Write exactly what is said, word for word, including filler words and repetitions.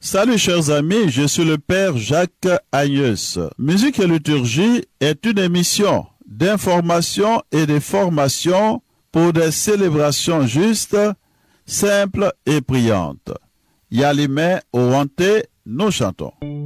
Salut chers amis, je suis le Père Jacques Agnès. Musique et liturgie est une émission d'information et de formation pour des célébrations justes, simples et priantes. Yalime Owante, nous chantons.